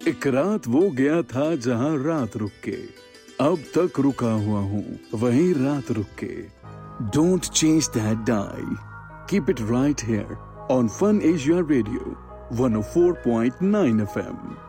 एक रात वो गया था जहां रात रुक के, अब तक रुका हुआ हूँ वहीं रात रुक के। Don't change that die, keep it right here on fun Asia radio 104.9 FM।